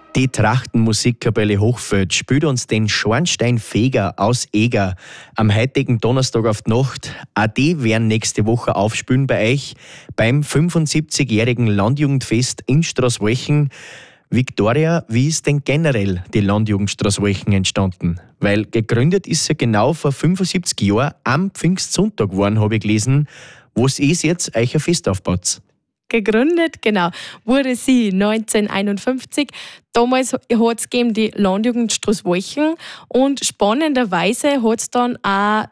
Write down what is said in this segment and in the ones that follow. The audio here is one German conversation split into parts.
Die Trachtenmusikkapelle Hochfeld spielt uns den Schornsteinfeger aus Eger am heutigen Donnerstag auf die Nacht. Auch die werden nächste Woche aufspielen bei euch beim 75-jährigen Landjugendfest in Straßwolchen. Viktoria, wie ist denn generell die Landjugend Straßwolchen entstanden? Weil gegründet ist sie genau vor 75 Jahren am Pfingstsonntag geworden, habe ich gelesen. Was ist jetzt euch ein Fest aufgebaut? Gegründet, genau, wurde sie 1951. Damals hat es die Landjugend Straßwolchen und spannenderweise hat es dann auch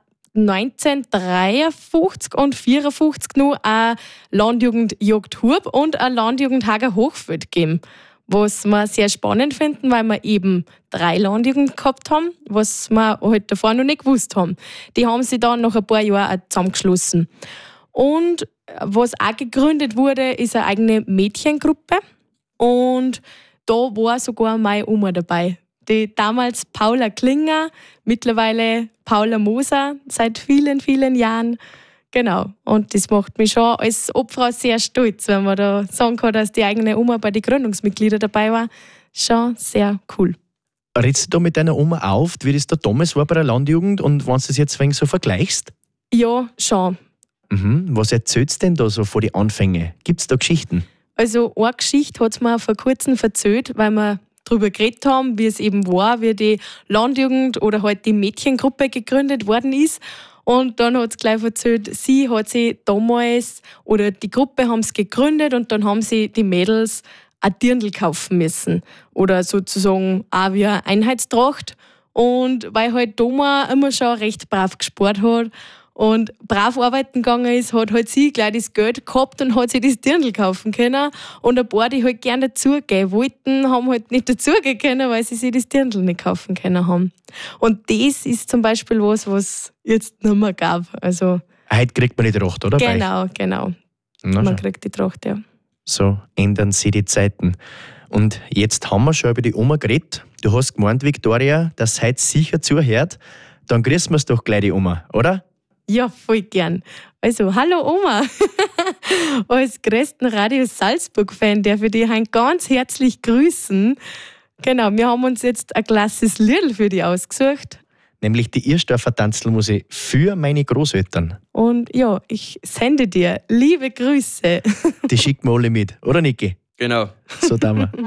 1953 und 1954 noch eine Landjugend Jagdhurb und eine Landjugend Hager Hochfeld gegeben. Was wir sehr spannend finden, weil wir eben 3 Landjugend gehabt haben, was wir halt davor noch nicht gewusst haben. Die haben sich dann nach ein paar Jahren auch zusammengeschlossen. Und was auch gegründet wurde, ist eine eigene Mädchengruppe. Und da war sogar meine Oma dabei. Die damals Paula Klinger, mittlerweile Paula Moser, seit vielen, vielen Jahren. Genau. Und das macht mich schon als Obfrau sehr stolz, wenn man da sagen kann, dass die eigene Oma bei den Gründungsmitgliedern dabei war. Schon sehr cool. Redest du da mit deiner Oma auf, wie das da damals war bei der Landjugend und wenn du das jetzt so vergleichst? Ja, schon. Was erzählst du denn da so von den Anfängen? Gibt es da Geschichten? Also eine Geschichte hat es mir vor kurzem erzählt, weil wir darüber geredet haben, wie es eben war, wie die Landjugend oder halt die Mädchengruppe gegründet worden ist. Und dann hat es gleich erzählt, sie hat sie damals, oder die Gruppe haben es gegründet und dann haben sie die Mädels ein Dirndl kaufen müssen. Oder sozusagen auch wie eine Einheitstracht. Und weil halt Doma immer schon recht brav gespart hat und brav arbeiten gegangen ist, hat halt sie gleich das Geld gehabt und hat sich das Dirndl kaufen können. Und ein paar, die halt gerne dazugehen wollten, haben halt nicht dazugehen können, weil sie sich das Dirndl nicht kaufen können haben. Und das ist zum Beispiel was jetzt nicht mehr gab. Also, heute kriegt man die Tracht, oder? Genau. Man kriegt die Tracht, ja. So ändern sich die Zeiten. Und jetzt haben wir schon über die Oma geredet. Du hast gemeint, Viktoria, dass heute sicher zuhört. Dann grüßen wir es doch gleich die Oma, oder? Ja, voll gern. Also, hallo Oma. Als größten Radio Salzburg-Fan darf ich dich heute ganz herzlich grüßen. Genau, wir haben uns jetzt ein klasses Lied für dich ausgesucht. Nämlich die Irrsdorfer Tanzlmusik für meine Großeltern. Und ja, ich sende dir liebe Grüße. Die schicken wir alle mit, oder Niki? Genau. So tun wir.